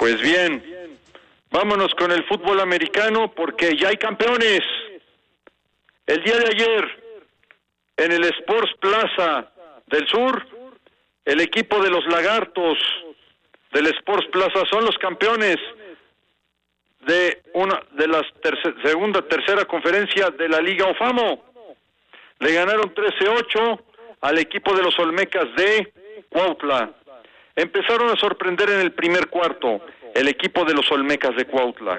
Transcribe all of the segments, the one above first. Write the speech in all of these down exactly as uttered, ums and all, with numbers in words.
Pues bien, vámonos con el fútbol americano porque ya hay campeones. El día de ayer, en el Sports Plaza del Sur, el equipo de los Lagartos del Sports Plaza son los campeones de una de la tercer, segunda, tercera conferencia de la Liga OFAMO. Le ganaron trece ocho al equipo de los Olmecas de Cuautla. Empezaron a sorprender en el primer cuarto el equipo de los Olmecas de Cuautla.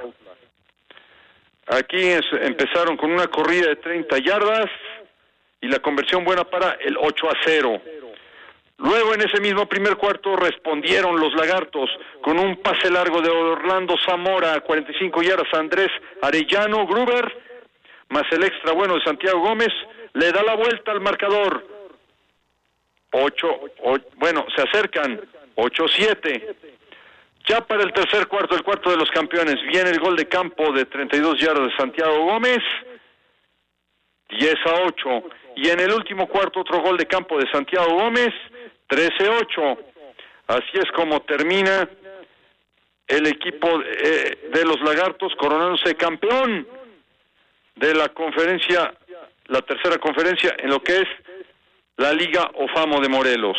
Aquí es, empezaron con una corrida de treinta yardas y la conversión buena para el ocho a cero. Luego en ese mismo primer cuarto respondieron los Lagartos con un pase largo de Orlando Zamora, cuarenta y cinco yardas a Andrés Arellano Gruber, más el extra bueno de Santiago Gómez, le da la vuelta al marcador. ocho, ocho bueno, se acercan, ocho siete. Ya para el tercer cuarto, el cuarto de los campeones, viene el gol de campo de treinta y dos yardas de Santiago Gómez, diez a ocho. Y en el último cuarto, otro gol de campo de Santiago Gómez, trece ocho. Así es como termina el equipo eh, de los Lagartos coronándose campeón de la conferencia, la tercera conferencia en lo que es la Liga OFAMO de Morelos.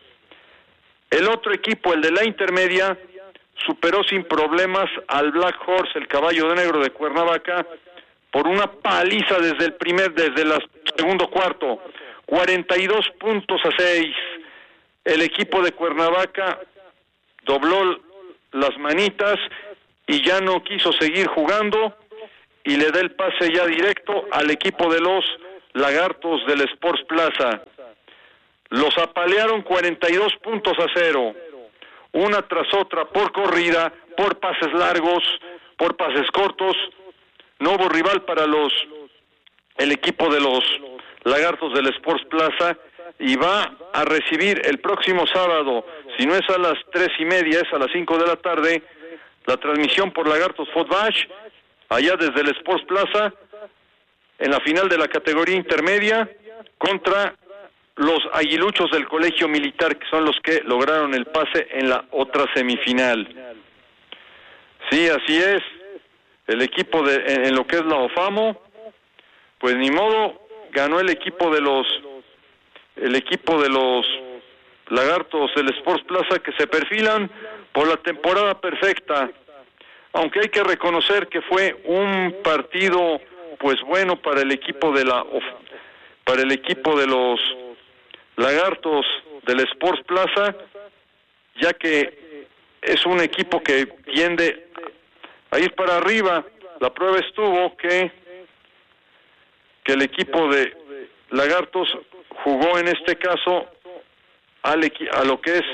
El otro equipo, el de la intermedia, superó sin problemas al Black Horse, el caballo de negro de Cuernavaca, por una paliza desde el primer, desde el segundo cuarto, cuarenta y dos puntos a seis. El equipo de Cuernavaca dobló las manitas y ya no quiso seguir jugando y le da el pase ya directo al equipo de los Lagartos del Sports Plaza. Los apalearon cuarenta y dos puntos a cero, una tras otra, por corrida, por pases largos, por pases cortos. No hubo rival para los el equipo de los Lagartos del Sports Plaza y va a recibir el próximo sábado, si no es a las tres y media, es a las cinco de la tarde, la transmisión por Lagartos Fotbash, allá desde el Sports Plaza, en la final de la categoría intermedia, contra los aguiluchos del Colegio Militar, que son los que lograron el pase en la otra semifinal. Sí, así es. El equipo de en, en lo que es la OFAMO, pues ni modo, ganó el equipo de los el equipo de los Lagartos del Sports Plaza, que se perfilan por la temporada perfecta. Aunque hay que reconocer que fue un partido pues bueno para el equipo de la para el equipo de los Lagartos del Sports Plaza, ya que es un equipo que tiende a ir para arriba. La prueba estuvo que que el equipo de Lagartos jugó en este caso al equi- a lo que es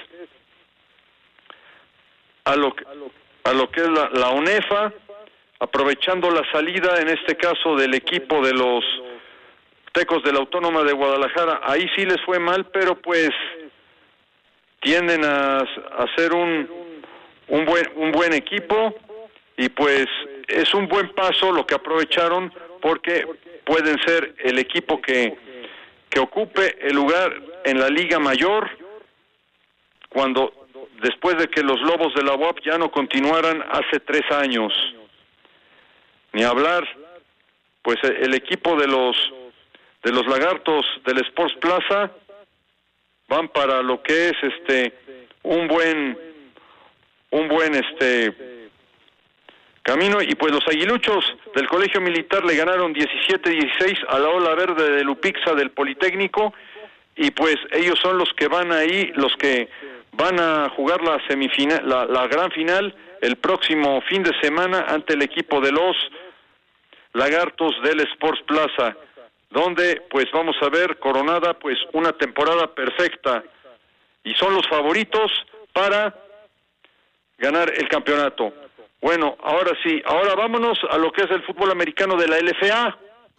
a lo que, a lo que es la, la ONEFA, aprovechando la salida en este caso del equipo de los Tecos de la Autónoma de Guadalajara. Ahí sí les fue mal, pero pues tienden a, a ser un un buen un buen equipo y pues es un buen paso lo que aprovecharon, porque pueden ser el equipo que que ocupe el lugar en la Liga Mayor cuando después de que los Lobos de la U A P ya no continuaran hace tres años. Ni hablar, pues el equipo de los de los Lagartos del Sports Plaza van para lo que es este un buen un buen este camino, y pues los aguiluchos del Colegio Militar le ganaron diecisiete dieciséis a la Ola Verde de Lupixa del Politécnico, y pues ellos son los que van ahí, los que van a jugar la semifinal, la, la gran final el próximo fin de semana ante el equipo de los Lagartos del Sports Plaza, donde pues vamos a ver coronada pues una temporada perfecta y son los favoritos para ganar el campeonato. Bueno, ahora sí, ahora vámonos a lo que es el fútbol americano de la L F A.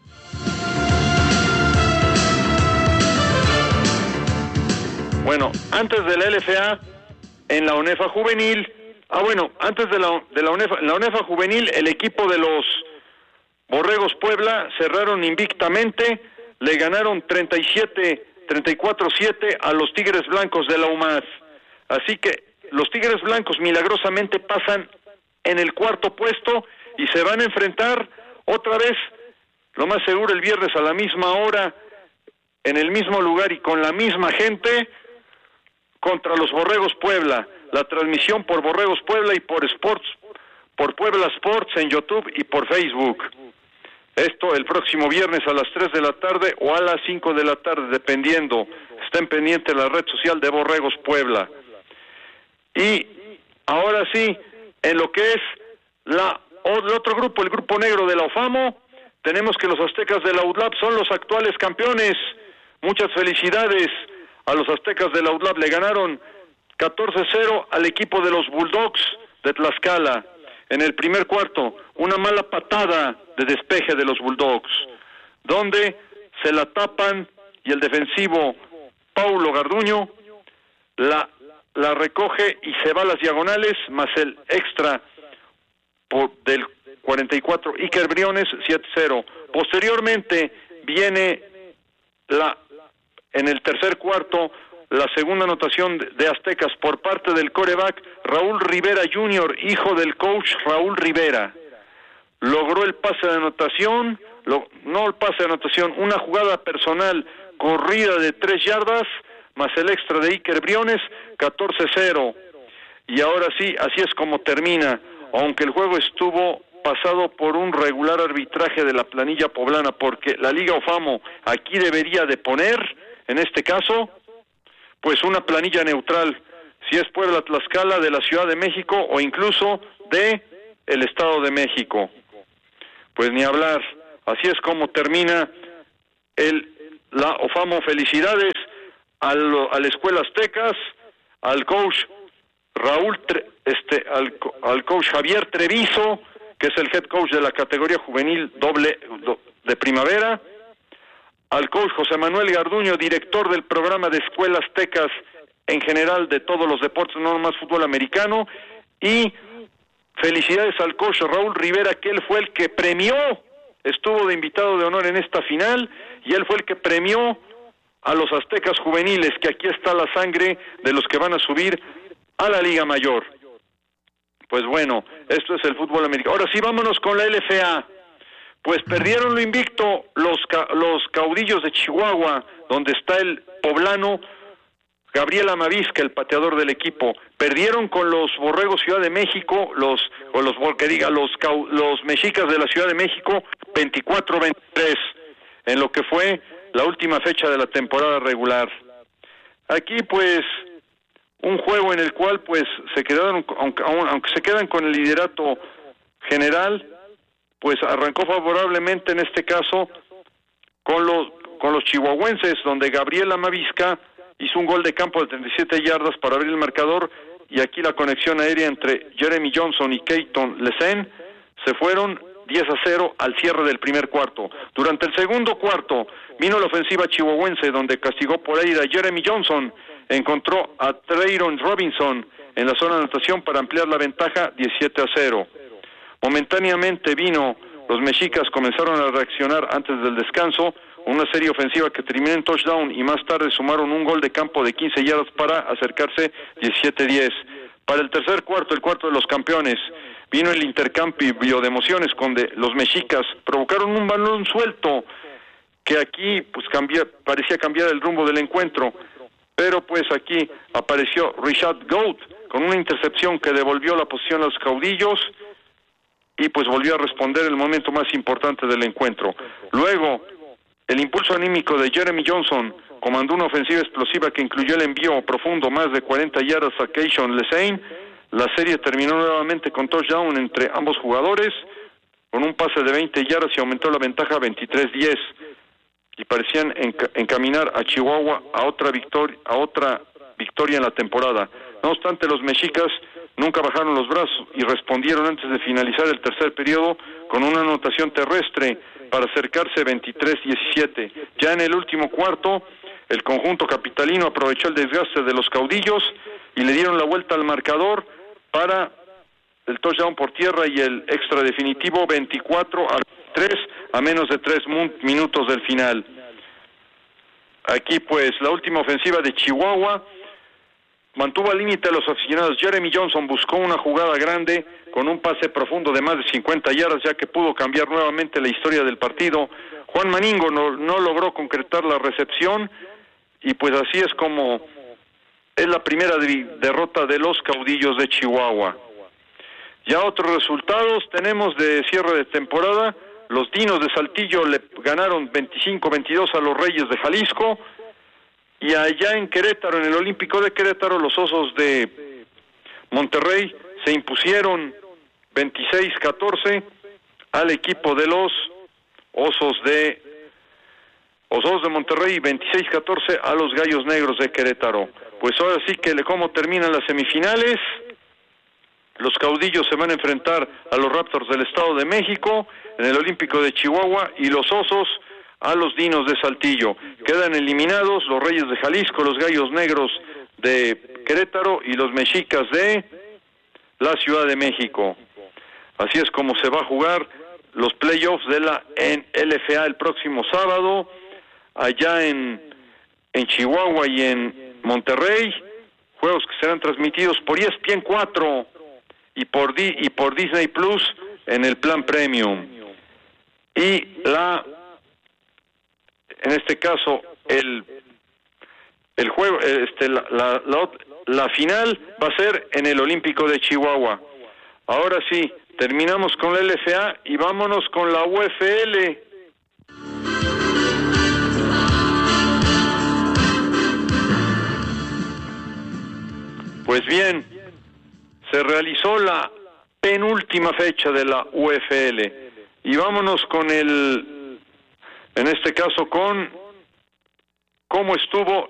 Bueno, antes de la L F A, en la ONEFA Juvenil, ah bueno, antes de la, de la ONEFA, en la ONEFA Juvenil, el equipo de los Borregos Puebla cerraron invictamente, le ganaron treinta y siete, treinta y cuatro siete a los Tigres Blancos de la U M A S. Así que los Tigres Blancos milagrosamente pasan en el cuarto puesto y se van a enfrentar otra vez, lo más seguro el viernes a la misma hora, en el mismo lugar y con la misma gente, contra los Borregos Puebla. La transmisión por Borregos Puebla y por Sports, por Puebla Sports en YouTube y por Facebook. Esto el próximo viernes a las tres de la tarde o a las cinco de la tarde, dependiendo. Estén pendientes de la red social de Borregos Puebla. Y ahora sí, en lo que es la el otro grupo, el grupo negro de la OFAMO, tenemos que los aztecas de la U D L A P son los actuales campeones. Muchas felicidades a los aztecas de la U D L A P, le ganaron catorce cero al equipo de los Bulldogs de Tlaxcala. En el primer cuarto, una mala patada de despeje de los Bulldogs, donde se la tapan y el defensivo Paulo Garduño la, la recoge y se va a las diagonales, más el extra por, del cuarenta y cuatro, Iker Briones, siete cero. Posteriormente viene la en el tercer cuarto la segunda anotación de Aztecas por parte del quarterback Raúl Rivera junior, hijo del coach Raúl Rivera. Logró el pase de anotación, lo, no el pase de anotación, una jugada personal, corrida de tres yardas, más el extra de Iker Briones, catorce cero. Y ahora sí, así es como termina, aunque el juego estuvo pasado por un regular arbitraje de la planilla poblana, porque la Liga OFAMO aquí debería de poner, en este caso, pues una planilla neutral, si es Puebla, Tlaxcala, de la Ciudad de México o incluso de el Estado de México. Pues ni hablar, así es como termina el la OFAMO. Felicidades al, a la Escuela Aztecas, al coach Raúl, este, al, al coach Javier Treviso, que es el head coach de la categoría juvenil doble de primavera, al coach José Manuel Garduño, director del programa de Escuelas Aztecas en general de todos los deportes, no nomás fútbol americano, y felicidades al coach Raúl Rivera, que él fue el que premió, estuvo de invitado de honor en esta final, y él fue el que premió a los aztecas juveniles, que aquí está la sangre de los que van a subir a la Liga Mayor. Pues bueno, esto es el fútbol americano. Ahora sí, vámonos con la L F A. Pues perdieron lo invicto los ca- los caudillos de Chihuahua, donde está el poblano Gabriel Amavisca, el pateador del equipo. Perdieron con los Borregos Ciudad de México, los o los que diga los cau- los mexicas de la Ciudad de México, veinticuatro veintitrés, en lo que fue la última fecha de la temporada regular. Aquí pues un juego en el cual pues se quedaron, aunque, aunque se quedan con el liderato general, pues arrancó favorablemente en este caso con los con los chihuahuenses, donde Gabriel Amavisca hizo un gol de campo de treinta y siete yardas para abrir el marcador, y aquí la conexión aérea entre Jeremy Johnson y Keaton Lesen se fueron diez a cero al cierre del primer cuarto. Durante el segundo cuarto vino la ofensiva chihuahuense, donde castigó por aire a Jeremy Johnson, encontró a Trayron Robinson en la zona de anotación para ampliar la ventaja diecisiete a cero. Momentáneamente vino, los mexicas comenzaron a reaccionar antes del descanso, una serie ofensiva que terminó en touchdown y más tarde sumaron un gol de campo de quince yardas para acercarse diecisiete diez. Para el tercer cuarto, el cuarto de los campeones, vino el intercambio de emociones donde los mexicas provocaron un balón suelto que aquí pues cambió, parecía cambiar el rumbo del encuentro, pero pues aquí apareció Richard Goat con una intercepción que devolvió la posición a los caudillos y pues volvió a responder el momento más importante del encuentro. Luego, el impulso anímico de Jeremy Johnson comandó una ofensiva explosiva que incluyó el envío profundo más de cuarenta yardas a Keaton Lesen. La serie terminó nuevamente con touchdown entre ambos jugadores, con un pase de veinte yardas y aumentó la ventaja a veintitrés diez. Y parecían enca- encaminar a Chihuahua a otra victoria, a otra victoria en la temporada. No obstante, los mexicas nunca bajaron los brazos y respondieron antes de finalizar el tercer periodo con una anotación terrestre para acercarse veintitrés diecisiete. Ya en el último cuarto, el conjunto capitalino aprovechó el desgaste de los caudillos y le dieron la vuelta al marcador para el touchdown por tierra y el extra definitivo veinticuatro a tres a menos de tres minutos del final. Aquí pues la última ofensiva de Chihuahua mantuvo al límite a los aficionados. Jeremy Johnson buscó una jugada grande con un pase profundo de más de cincuenta yardas, ya que pudo cambiar nuevamente la historia del partido. Juan Maningo no, no logró concretar la recepción, y pues así es como es la primera de, derrota de los Caudillos de Chihuahua. Ya otros resultados tenemos de cierre de temporada. Los Dinos de Saltillo le ganaron veinticinco veintidós a los Reyes de Jalisco, y allá en Querétaro, en el Olímpico de Querétaro, los Osos de Monterrey se impusieron veintiséis catorce al equipo de los Osos de Osos de Monterrey, y veintiséis catorce a los Gallos Negros de Querétaro. Pues ahora sí que cómo terminan las semifinales. Los Caudillos se van a enfrentar a los Raptors del Estado de México en el Olímpico de Chihuahua, y los Osos a los Dinos de Saltillo. Quedan eliminados los Reyes de Jalisco, los Gallos Negros de Querétaro y los Mexicas de la Ciudad de México. Así es como se va a jugar los playoffs de la L F A el próximo sábado, allá en, en Chihuahua y en Monterrey. Juegos que serán transmitidos por E S P N cuatro y por, Di, y por Disney Plus en el plan Premium. Y la en este caso el el juego este la, la, la, la final va a ser en el Olímpico de Chihuahua. Ahora sí, terminamos con la L F A y vámonos con la U F L. Pues bien, se realizó la penúltima fecha de la U F L, y vámonos con el, en este caso con cómo estuvo